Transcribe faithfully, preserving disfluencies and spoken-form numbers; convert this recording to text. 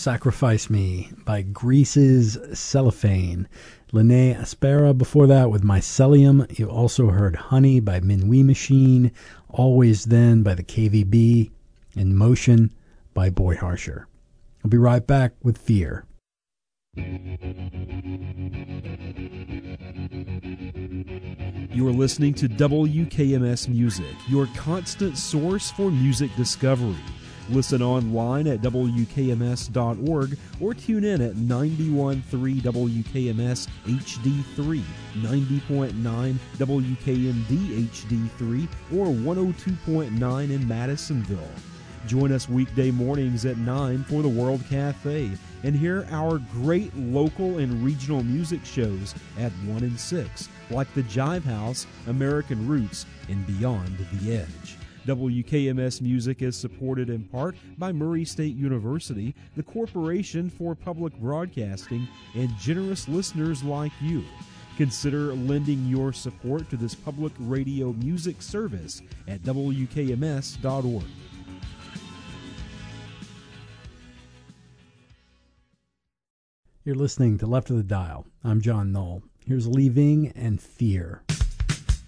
Sacrifice Me by Grease's Cellophane. Linnea Aspera before that with Mycelium. You also heard Honey by Minuit Machine, Always Then by the K V B, and Motion by Boy Harsher. I'll be right back with Fear. You are listening to W K M S Music, your constant source for music discovery. Listen online at W K M S dot org or tune in at ninety-one point three W K M S H D three, ninety point nine W K M D H D three, or one oh two point nine in Madisonville. Join us weekday mornings at nine for the World Cafe and hear our great local and regional music shows at one and six, like the Jive House, American Roots, and Beyond the Edge. W K M S Music is supported in part by Murray State University, the Corporation for Public Broadcasting, and generous listeners like you. Consider lending your support to this public radio music service at W K M S dot org. You're listening to Left of the Dial. I'm John Knoll. Here's Leaving and Fear.